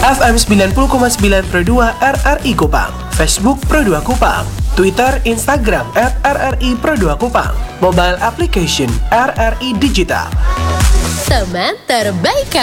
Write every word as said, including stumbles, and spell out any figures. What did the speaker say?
F M sembilan puluh koma sembilan Pro dua R R I Kupang, Facebook Pro dua Kupang, Twitter, Instagram at R R I Pro dua Kupang, mobile application R R I Digital. Teman terbaik